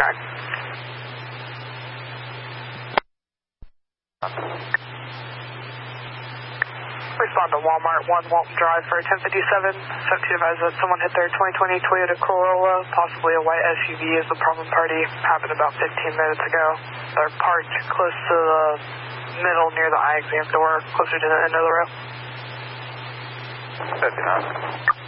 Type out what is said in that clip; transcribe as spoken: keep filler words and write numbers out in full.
back. Respond to Walmart, one Walton Drive for ten fifty-seven. seventeen advised that someone hit their twenty twenty Toyota Corolla, possibly a white S U V is the problem party. Happened about fifteen minutes ago. They're parked close to the middle near the eye exam door, closer to the end of the row. fifty-nine.